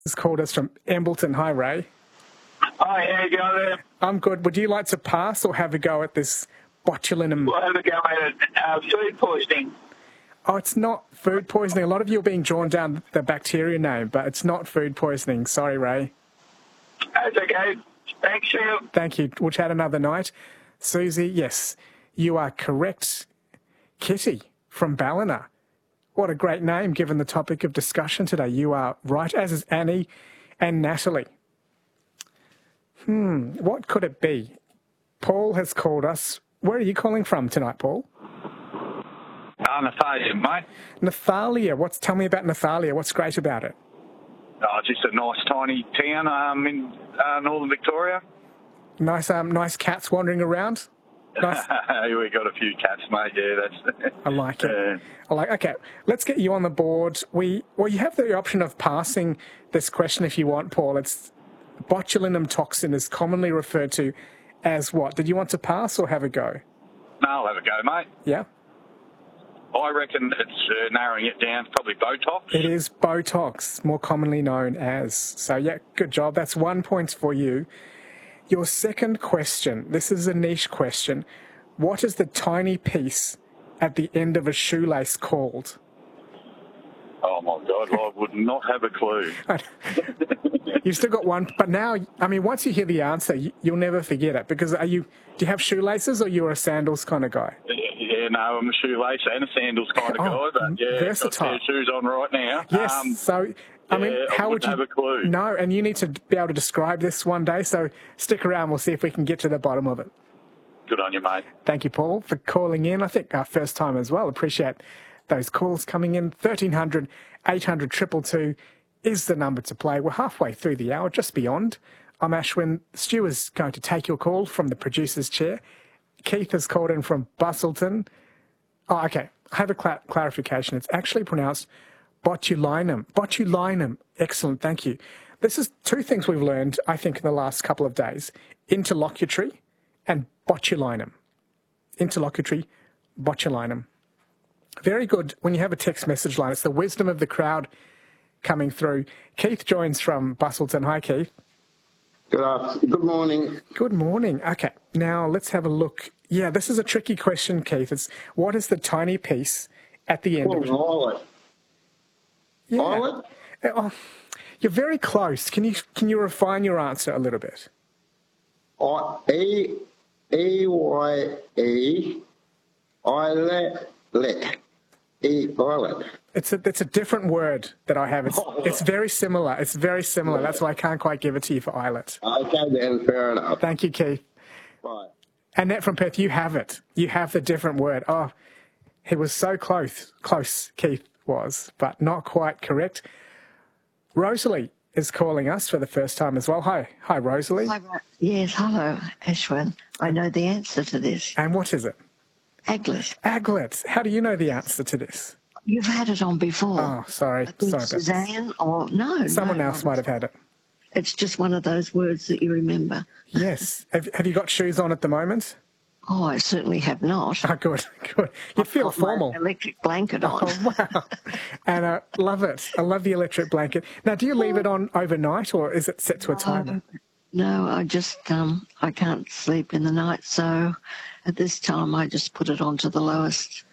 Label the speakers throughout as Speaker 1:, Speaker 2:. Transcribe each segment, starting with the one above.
Speaker 1: Has called us from Embleton. Hi, Ray.
Speaker 2: Hi, how you going there?
Speaker 1: I'm good. Would you like to pass or have a go at this botulinum?
Speaker 2: We'll have a go at it. Food poisoning.
Speaker 1: Oh, it's not food poisoning. A lot of you are being drawn down the bacteria name, but it's not food poisoning. Sorry, Ray.
Speaker 2: That's okay. Thanks, Phil.
Speaker 1: Thank you. We'll chat another night. Susie, yes, you are correct. Kitty from Ballina. What a great name given the topic of discussion today. You are right, as is Annie and Natalie. What could it be? Paul has called us. Where are you calling from tonight, Paul?
Speaker 3: Nathalia, mate.
Speaker 1: Nathalia. Tell me about Nathalia. What's great about it?
Speaker 3: Just a nice tiny town in northern Victoria.
Speaker 1: Nice cats wandering around. Nice.
Speaker 3: We got a few cats, mate. Yeah, that's.
Speaker 1: I like it. Okay, let's get you on the board. You have the option of passing this question if you want, Paul. It's botulinum toxin is commonly referred to as what? Did you want to pass or have a go?
Speaker 3: No, I'll have a go, mate.
Speaker 1: Yeah.
Speaker 3: I reckon it's narrowing it down. Probably Botox.
Speaker 1: It is Botox, more commonly known as. So, yeah, good job. That's 1 point for you. Your second question, this is a niche question. What is the tiny piece at the end of a shoelace called?
Speaker 3: Oh, my God, I would not have a clue.
Speaker 1: You've still got one, but now, once you hear the answer, you'll never forget it. Because do you have shoelaces or you're a sandals kind of guy?
Speaker 3: Yeah, no, I'm a shoelace and a sandals kind of guy, but yeah,
Speaker 1: versatile.
Speaker 3: got a pair of shoes on right now.
Speaker 1: Yes, how would you
Speaker 3: have a clue?
Speaker 1: No, and you need to be able to describe this one day, so stick around, we'll see if we can get to the bottom of it.
Speaker 3: Good on you, mate.
Speaker 1: Thank you, Paul, for calling in. I think our first time as well. Appreciate those calls coming in. 1300 800 222 is the number to play. We're halfway through the hour, just beyond. I'm Ashwin. Stu is going to take your call from the producer's chair. Keith has called in from Busselton. Oh, okay. I have a clarification. It's actually pronounced botulinum. Botulinum. Excellent. Thank you. This is two things we've learned, I think, in the last couple of days. Interlocutory and botulinum. Interlocutory, botulinum. Very good. When you have a text message line, it's the wisdom of the crowd coming through. Keith joins from Busselton. Hi, Keith.
Speaker 4: Good morning.
Speaker 1: Good morning. Okay, now let's have a look. Yeah, this is a tricky question, Keith. It's what is the tiny piece at the end?
Speaker 4: Violet.
Speaker 1: Yeah.
Speaker 4: Violet?
Speaker 1: Oh, you're very close. Can you refine your answer a little bit?
Speaker 4: Violet.
Speaker 1: It's a different word that I have. It's very similar. It's very similar. That's why I can't quite give it to you for eyelet.
Speaker 4: Okay, then, fair enough.
Speaker 1: Thank you, Keith.
Speaker 4: Right.
Speaker 1: Annette from Perth, you have it. You have the different word. Oh, he was so close. Close, Keith was, but not quite correct. Rosalie is calling us for the first time as well. Hi, Rosalie.
Speaker 5: Yes, hello, Ashwin. I know the answer to this.
Speaker 1: And what is it?
Speaker 5: Aglet.
Speaker 1: Aglet. How do you know the answer to this?
Speaker 5: You've had it on before.
Speaker 1: Oh, sorry.
Speaker 5: Suzanne or no.
Speaker 1: Someone else might have had it.
Speaker 5: It's just one of those words that you remember.
Speaker 1: Yes. Have you got shoes on at the moment?
Speaker 5: Oh, I certainly have not.
Speaker 1: Oh, good. You feel formal.
Speaker 5: My electric blanket on.
Speaker 1: Oh, wow. And I love it. I love the electric blanket. Now, do you leave it on overnight or is it set to a timer?
Speaker 5: No, I just, I can't sleep in the night. So at this time, I just put it on to the lowest,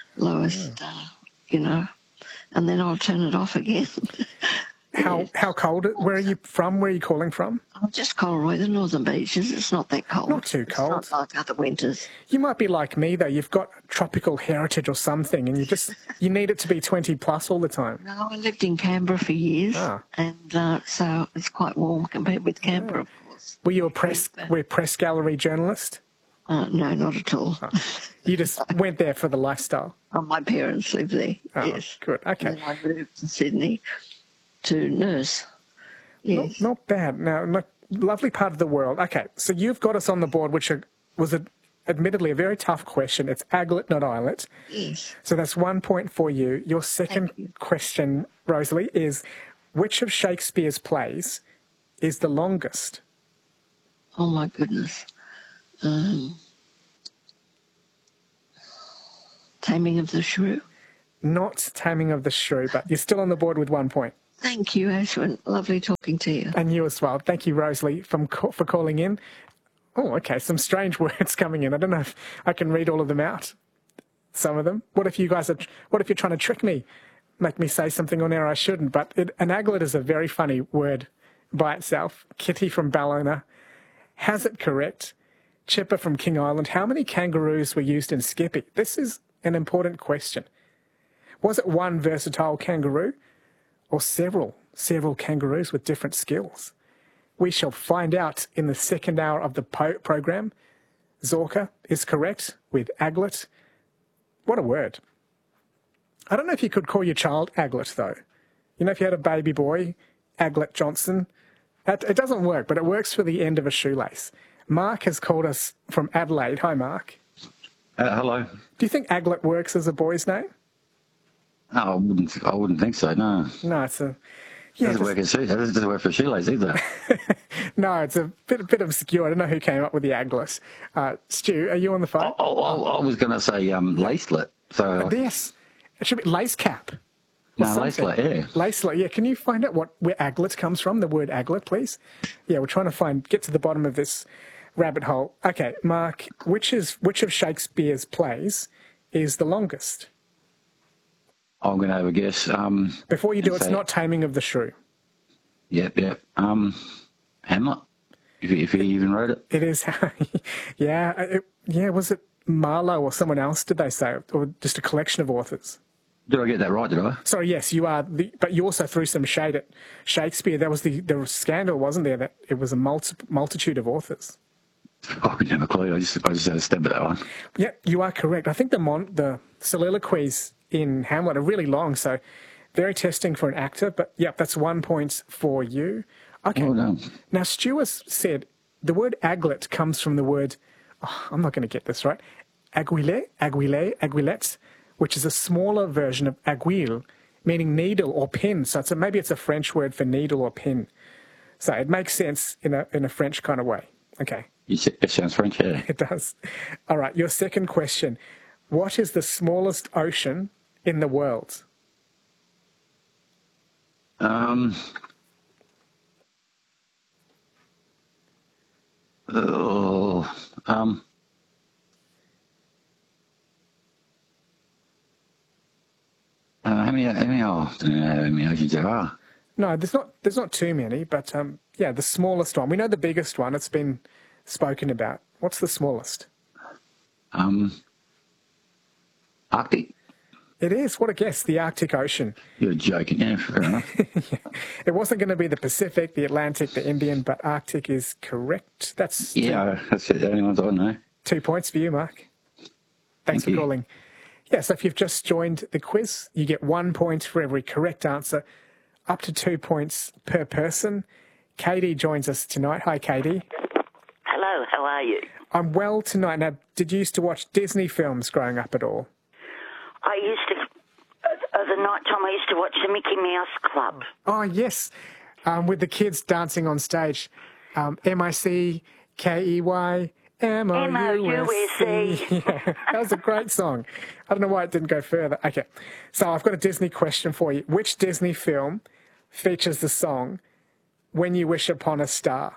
Speaker 5: and then I'll turn it off again.
Speaker 1: How cold? Where are you from? Where are you calling from?
Speaker 5: I'm just Coleroy, the Northern Beaches. It's not that cold.
Speaker 1: Not too cold.
Speaker 5: It's not like other winters.
Speaker 1: You might be like me, though. You've got tropical heritage or something, and you need it to be 20 plus all the time.
Speaker 5: No, I lived in Canberra for years, and so it's quite warm compared with Canberra, of course.
Speaker 1: Were you a press gallery journalist?
Speaker 5: No, not at all.
Speaker 1: Oh. You just went there for the lifestyle?
Speaker 5: Oh, my parents lived there, yes.
Speaker 1: Good, okay.
Speaker 5: And then I moved to Sydney to nurse. Yes.
Speaker 1: Not bad. Now, lovely part of the world. Okay, so you've got us on the board, which was admittedly a very tough question. It's aglet, not eyelet.
Speaker 5: Yes.
Speaker 1: So that's 1 point for you. Your second question, Rosalie, is which of Shakespeare's plays is the longest?
Speaker 5: Oh, my goodness. Taming of the Shrew?
Speaker 1: Not Taming of the Shrew, but you're still on the board with 1 point.
Speaker 5: Thank you, Ashwin. Lovely talking to you.
Speaker 1: And you as well. Thank you, Rosalie, for calling in. Oh, okay, some strange words coming in. I don't know if I can read all of them out. Some of them. What if you're trying to trick me? Make me say something on air I shouldn't. But an aglet is a very funny word by itself. Kitty from Ballona has it correct. Chipper from King Island. How many kangaroos were used in Skippy? This is an important question. Was it one versatile kangaroo or several kangaroos with different skills? We shall find out in the second hour of the program. Zorka is correct with aglet. What a word. I don't know if you could call your child Aglet, though. You know, if you had a baby boy, Aglet Johnson, it doesn't work, but it works for the end of a shoelace. Mark has called us from Adelaide. Hi, Mark.
Speaker 6: Hello.
Speaker 1: Do you think Aglet works as a boy's name?
Speaker 6: Oh, I wouldn't think so, no.
Speaker 1: No, it's a...
Speaker 6: Yeah, it doesn't work for shoelace either.
Speaker 1: No, it's a bit obscure. I don't know who came up with the Aglet. Stu, are you on the phone?
Speaker 6: I was going to say lacelet. So
Speaker 1: Yes. It should be lace cap.
Speaker 6: No, lacelet, yeah.
Speaker 1: Lacelet, yeah. Can you find out where aglet comes from, the word aglet, please? Yeah, we're trying to get to the bottom of this rabbit hole. Okay, Mark, which of Shakespeare's plays is the longest?
Speaker 6: I'm going to have a guess.
Speaker 1: Before you do, it's not Taming of the Shrew.
Speaker 6: Yep. Hamlet, if he even wrote it.
Speaker 1: It is, yeah. Was it Marlowe or someone else, did they say? Or just a collection of authors?
Speaker 6: Did I get that right, did I?
Speaker 1: Sorry, yes, you are. But you also threw some shade at Shakespeare. There was the scandal, wasn't there, that it was a multitude of authors?
Speaker 6: I didn't have a clue. I just had a stab at that one.
Speaker 1: Yeah, you are correct. I think the soliloquies in Hamlet are really long, so very testing for an actor. But, yep, that's 1 point for you. Okay.
Speaker 6: Well done.
Speaker 1: Now, Stuart said the word aglet comes from the word, I'm not going to get this right, aiguillet, which is a smaller version of aiguille, meaning needle or pin. So maybe it's a French word for needle or pin. So it makes sense in a French kind of way. Okay.
Speaker 6: It sounds French, yeah.
Speaker 1: It does. All right, your second question. What is the smallest ocean in the world?
Speaker 6: How many oceans there are?
Speaker 1: No, there's not too many, but the smallest one. We know the biggest one. It's been spoken about. What's the smallest?
Speaker 6: Arctic?
Speaker 1: It is. What a guess. The Arctic Ocean.
Speaker 6: You're joking, yeah, fair enough.
Speaker 1: Yeah. It wasn't going to be the Pacific, the Atlantic, the Indian, but Arctic is correct. That's
Speaker 6: the only ones I know.
Speaker 1: 2 points for you, Mark. Thanks for calling. Yes, if you've just joined the quiz, you get 1 point for every correct answer, up to 2 points per person. Katie joins us tonight. Hi, Katie.
Speaker 7: Hello, how are you?
Speaker 1: I'm well tonight. Now, did you used to watch Disney films growing up at all?
Speaker 7: I used to, at the night time, I used to watch the Mickey Mouse Club.
Speaker 1: Oh, yes, with the kids dancing on stage. M-I-C-K-E-Y, M-O-U-S-E. Yeah, that was a great song. I don't know why it didn't go further. Okay, so I've got a Disney question for you. Which Disney film features the song When You Wish Upon a Star?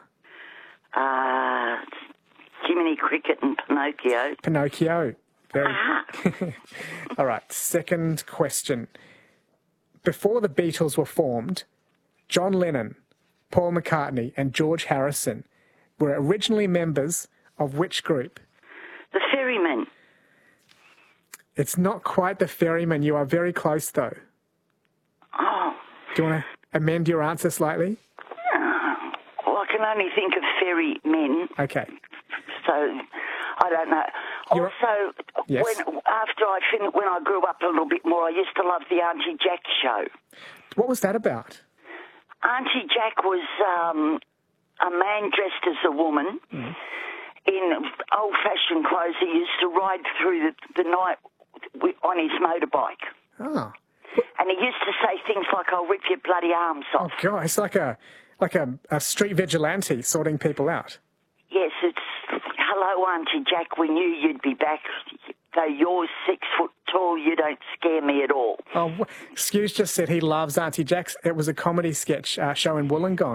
Speaker 7: Jiminy Cricket and Pinocchio.
Speaker 1: Pinocchio. Very. All right, second question. Before the Beatles were formed, John Lennon, Paul McCartney and George Harrison were originally members of which group?
Speaker 7: The Ferrymen.
Speaker 1: It's not quite the Ferrymen. You are very close, though.
Speaker 7: Oh.
Speaker 1: Do you want to amend your answer slightly?
Speaker 7: Well, I can only think of ferrymen.
Speaker 1: Okay.
Speaker 7: So, I don't know. Also,
Speaker 1: yes.
Speaker 7: when I grew up a little bit more, I used to love the Auntie Jack show.
Speaker 1: What was that about?
Speaker 7: Auntie Jack was a man dressed as a woman in old-fashioned clothes. He used to ride through the night on his motorbike.
Speaker 1: Oh.
Speaker 7: And he used to say things like, "I'll rip your bloody arms off."
Speaker 1: Oh, God, it's like a street vigilante sorting people out.
Speaker 7: Yes, it's, "Hello, Auntie Jack, we knew you'd be back. Though you're 6 foot tall, you don't scare me at all.
Speaker 1: Oh, Skews just said he loves Auntie Jack's. It was a comedy sketch show in Wollongong.